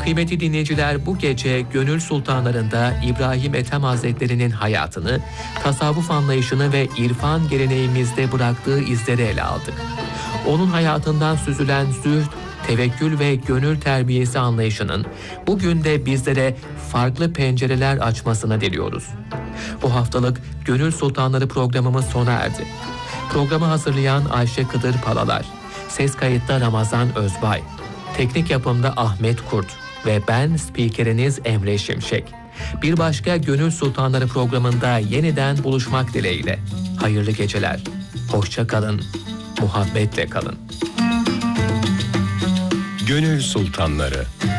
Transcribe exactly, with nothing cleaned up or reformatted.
Kıymetli dinleyiciler, bu gece Gönül Sultanları'nda İbrahim Ethem Hazretleri'nin hayatını, tasavvuf anlayışını ve irfan geleneğimizde bıraktığı izleri ele aldık. Onun hayatından süzülen zühd, tevekkül ve gönül terbiyesi anlayışının bugün de bizlere farklı pencereler açmasını diliyoruz. Bu haftalık Gönül Sultanları programımız sona erdi. Programı hazırlayan Ayşe Kıdır Palalar, ses kayıtta Ramazan Özbay, teknik yapımda Ahmet Kurt ve ben spikeriniz Emre Şimşek. Bir başka Gönül Sultanları programında yeniden buluşmak dileğiyle. Hayırlı geceler, hoşça kalın, muhabbetle kalın. Gönül Sultanları.